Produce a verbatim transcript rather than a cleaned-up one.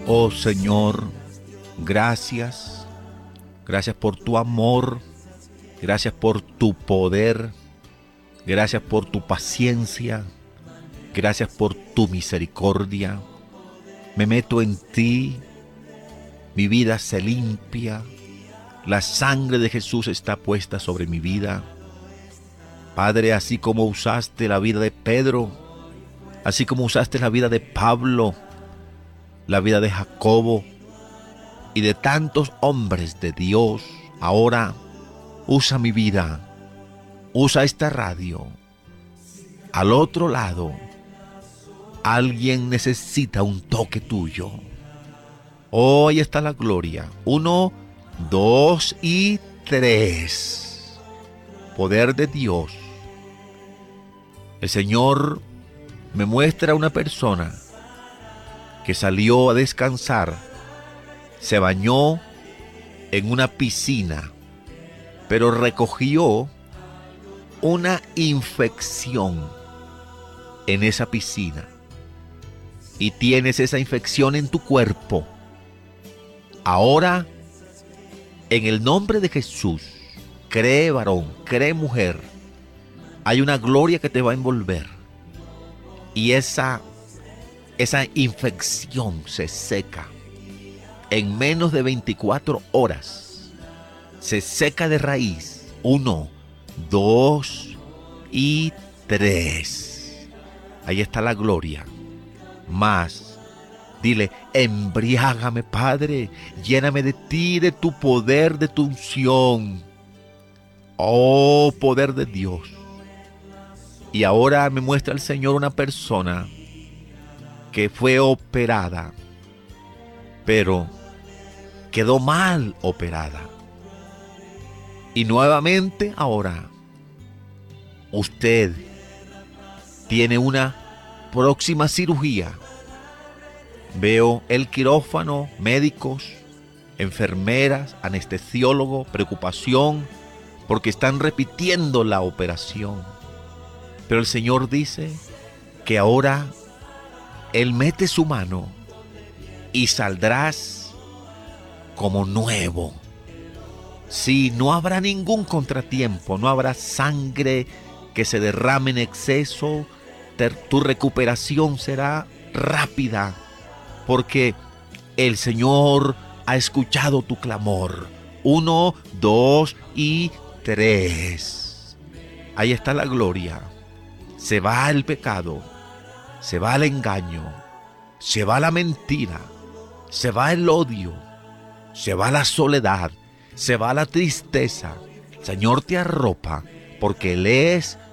Oh Señor, gracias. Gracias por tu amor. Gracias por tu poder. Gracias por tu paciencia. Gracias por tu misericordia. Me meto en ti. Mi vida se limpia. La sangre de Jesús está puesta sobre mi vida. Padre, así como usaste la vida de Pedro, así como usaste la vida de Pablo, la vida de Jacobo y de tantos hombres de Dios, ahora usa mi vida, usa esta radio. Al otro lado, alguien necesita un toque tuyo. Hoy está la gloria. Uno, dos y tres. Poder de Dios. El Señor me muestra a una persona que salió a descansar, se bañó en una piscina, pero recogió una infección en esa piscina. Y tienes esa infección en tu cuerpo. Ahora, en el nombre de Jesús, cree varón, cree mujer, hay una gloria que te va a envolver. Y esa, esa infección se seca. En menos de veinticuatro horas, se seca de raíz. Uno, dos y tres. Ahí está la gloria. Más, dile, embriágame, Padre, lléname de ti, de tu poder, de tu unción. Oh, poder de Dios. Y ahora me muestra el Señor una persona que fue operada, pero quedó mal operada. Y nuevamente ahora usted tiene una próxima cirugía. Veo el quirófano, médicos, enfermeras, anestesiólogo, preocupación, porque están repitiendo la operación. Pero el Señor dice que ahora Él mete su mano y saldrás como nuevo. Sí, no habrá ningún contratiempo, no habrá sangre que se derrame en exceso. Tu recuperación será rápida, porque el Señor ha escuchado tu clamor. Uno, dos y tres. Ahí está la gloria. Se va el pecado, se va el engaño, se va la mentira, se va el odio, se va la soledad, se va la tristeza. El Señor te arropa porque Él es